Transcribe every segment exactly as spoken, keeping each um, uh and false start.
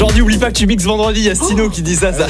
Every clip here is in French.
Jordi, oublie pas que tu mixes vendredi, il y a Stino qui dit ça, ça.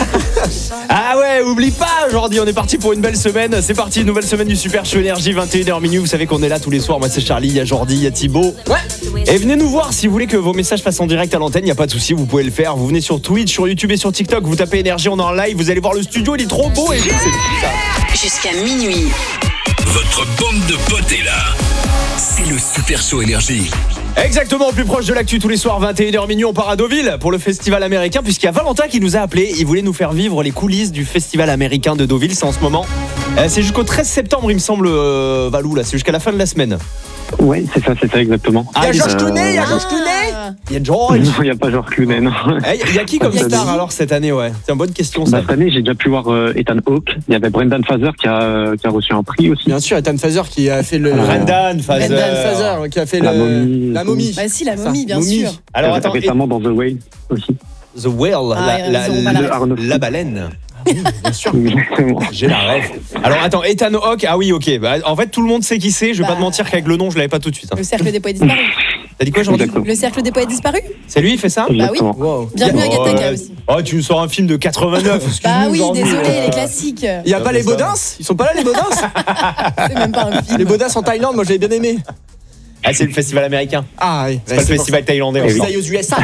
Ah ouais, oublie pas, Jordi, on est parti pour une belle semaine. C'est parti, une nouvelle semaine du Super Show Énergie, vingt et une heures minuit. Vous savez qu'on est là tous les soirs. Moi, c'est Charlie, il y a Jordi, il y a Thibaut. Ouais. Et venez nous voir si vous voulez que vos messages passent en direct à l'antenne. Il n'y a pas de souci, vous pouvez le faire. Vous venez sur Twitch, sur YouTube et sur TikTok. Vous tapez Énergie, on est en live. Vous allez voir le studio, il est trop beau. Et c'est fou, ça. Jusqu'à minuit. Votre bande de potes est là. C'est le Super Show Énergie. Exactement, plus proche de l'actu tous les soirs, vingt et une heures minuit, on part à Deauville pour le festival américain, puisqu'il y a Valentin qui nous a appelé. Il voulait nous faire vivre les coulisses du festival américain de Deauville. C'est en ce moment, euh, c'est jusqu'au treize septembre, il me semble, euh, Valou, là, c'est jusqu'à la fin de la semaine. Ouais, c'est ça, c'est ça exactement. Ah, il y a Georges euh, Clooney, il y a Georges Clooney. Il y a George. Non, il n'y a pas Georges Clooney, non. Il y a qui comme star alors cette année, ouais? C'est une bonne question, ça. Bah, cette année, j'ai déjà pu voir euh, Ethan Hawke. Il y avait Brendan Fraser qui a, euh, qui a reçu un prix aussi. Bien sûr, Ethan Fraser qui a fait le. Brendan Fraser. Brendan Fraser ouais, qui a fait La le. momie. La momie. Bah si, la momie, Ça, bien momie. sûr. Alors Il attends, récemment dans The Whale aussi. The Whale, Ah, la, la, ils ont la, pas la- la, Arnaud. la baleine. Bien sûr. Exactement. J'ai la rêve. Alors attends, Ethan Hawke, ah oui, ok. Bah, en fait, tout le monde sait qui c'est. Je vais Bah. pas te mentir qu'avec le nom, je l'avais pas tout de suite. hein. Le cercle des poètes disparus. T'as dit quoi, Jordi? Exactement. Le cercle des poètes disparus. C'est lui, il fait ça? Bah oui. Exactement. Wow. Bienvenue à Oh, Gattaca ouais. aussi. Oh, tu nous sors un film de quatre-vingt-neuf. Bah excuse-nous, oui, Jordi. désolé, les classiques. Il y a Ah, pas mais les ça. Baudins? Ils sont pas là les Baudins? C'est même pas un film. Les Baudins en Thaïlande, moi j'avais bien aimé. Ah, c'est le festival américain. Ah oui. C'est pas le festival thaïlandais. Je on suis sent. allé aux U S A.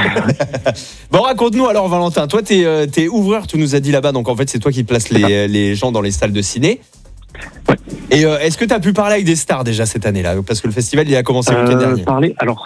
Bon, raconte-nous alors, Valentin. Toi, t'es, euh, t'es ouvreur, tu nous as dit là-bas. Donc, en fait, c'est toi qui places les, les gens dans les salles de ciné. Ouais. Et euh, est-ce que tu as pu parler avec des stars déjà cette année-là? Parce que le festival, il a commencé le week-end Euh, dernier. parler, alors,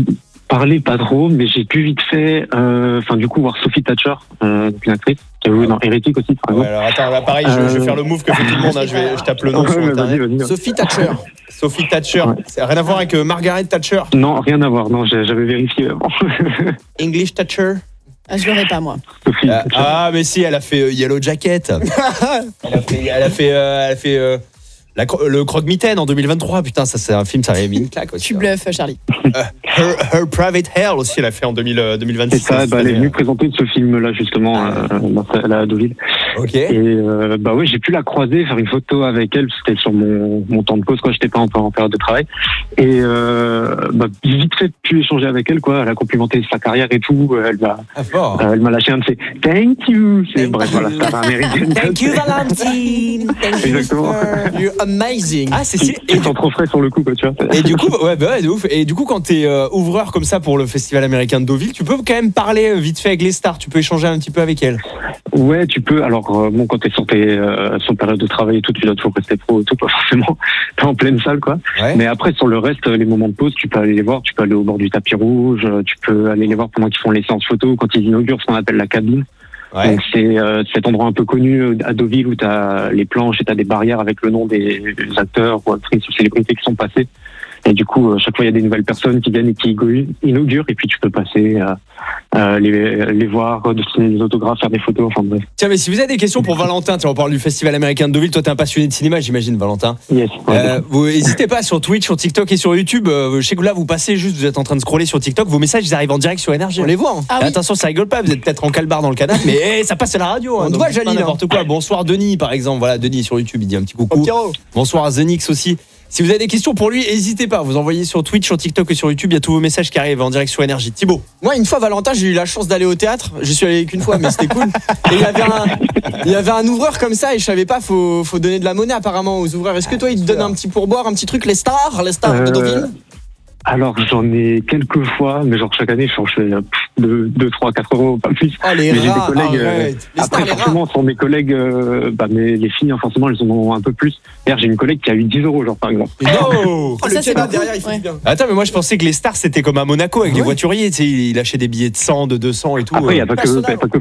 parler pas trop, mais j'ai pu vite fait, euh, enfin, du coup, voir Sophie Thatcher, euh, une actrice, qui a joué dans Hérétique aussi, par Ouais, exemple. alors attends, là, pareil, je, je vais faire le move que fait tout le monde. hein. Je, vais, je tape le nom sur Ouais, Internet. vas-y, vas-y. Sophie Thatcher. Sophie Thatcher. Ouais. Ça n'a rien à voir avec euh, Margaret Thatcher. Non, rien à voir, non, j'ai- j'avais vérifié avant. English Thatcher. Ah, je l'aurais pas, moi. Sophie Euh, Thatcher. ah, mais si, elle a fait euh, Yellow Jacket. Elle a fait, elle a fait, euh, elle a fait euh, la cro- le Croque-Mitaine en deux mille vingt-trois. Putain, ça, c'est un film, ça avait mis une claque aussi. Tu bluffes, Charlie. Euh, her, Her Private Hell aussi, elle a fait en deux mille, euh, deux mille vingt-six. C'est ça, bah, elle est venue présenter ce film-là, justement, Ah. euh, dans sa- à Deauville. Ok. Et euh, bah oui, j'ai pu la croiser, faire une photo avec elle, c'était sur mon, mon temps de pause, quoi, j'étais pas encore en période de travail. Et euh, bah, vite fait, pu échanger avec elle, quoi, elle a complimenté sa carrière et tout, elle m'a, Ah, fort. euh, elle m'a lâché un de ses « Thank you ». C'est, Thank bref, you. voilà, star américaine. Thank you Valentine. Thank you Exactement. sir. You're amazing. Ah, c'est Qui, si. qui sont trop frais sur le coup, quoi, tu vois. Et du coup, ouais, bah ouais, de ouf. Et du coup, quand t'es euh, ouvreur comme ça pour le festival américain de Deauville, tu peux quand même parler euh, vite fait avec les stars. Tu peux échanger un petit peu avec elles. Ouais, tu peux. Alors, euh, bon, quand t'es sur tes euh, sur période de travail et tout, tu dois toujours rester pro et tout, pas forcément. T'es en pleine salle, quoi. Ouais. Mais après, sur le reste, les moments de pause, tu peux aller les voir. Tu peux aller au bord du tapis rouge. euh, Tu peux aller les voir pendant qu'ils font les séances photos, quand ils inaugurent ce qu'on appelle la cabine. Ouais. Donc, c'est euh, cet endroit un peu connu euh, à Deauville où t'as les planches et t'as des barrières avec le nom des acteurs ou actrices ou célébrités qui sont passés. Et du coup, euh, chaque fois, il y a des nouvelles personnes qui viennent et qui inaugurent. Et puis, tu peux passer, euh, euh, les, les voir, euh, dessiner des autographes, faire des photos. Enfin, bref. Tiens, mais si vous avez des questions pour Valentin, tiens, on parle du festival américain de Deauville. Toi, t'es un passionné de cinéma, j'imagine, Valentin. Yes. Ouais. Euh, vous n'hésitez pas sur Twitch, sur TikTok et sur YouTube. Euh, je sais que là, vous passez juste, vous êtes en train de scroller sur TikTok. Vos messages, ils arrivent en direct sur Énergie. On les voit. hein. Ah Et oui. attention, ça rigole pas. Vous êtes peut-être en calbar dans le canapé, mais hey, ça passe à la radio. On hein, te donc voit, dites pas Janine, n'importe quoi. Bonsoir, Denis, par exemple. Voilà, Denis sur YouTube, il dit un petit coucou. Au Pierrot. Bonsoir à Zenix aussi. Si vous avez des questions pour lui, n'hésitez pas. Vous envoyez sur Twitch, sur TikTok et sur YouTube. Il y a tous vos messages qui arrivent en direct sur Énergie. Thibaut. Moi, une fois, Valentin, j'ai eu la chance d'aller au théâtre. Je suis allé qu'une fois, mais c'était cool. Et il y avait un, il y avait un ouvreur comme ça, et je savais pas, faut, faut donner de la monnaie apparemment aux ouvreurs. Est-ce que toi, ils te donnent un petit pourboire, un petit truc, les stars, les stars de Euh, Deauville? Alors, j'en ai quelques fois, mais genre chaque année, je change deux, trois, quatre euros, pas plus. Oh, les Mais j'ai des rats, collègues. euh, arrête. Les stars, Après, les rats. forcément, ce sont des collègues, euh, bah, mais les filles, hein, forcément, elles en ont un peu plus. D'ailleurs, j'ai une collègue qui a eu dix euros, genre, par exemple. Oh Oh, le Ça, c'est kebab beaucoup, derrière, il fait ouais. du bien. Attends, mais moi je pensais que les stars c'était comme à Monaco avec Ah les ouais. voituriers. Tu sais, il achetait des billets de cent, de deux cents et tout. Après, il n'y euh. a pas que, personnel. pas que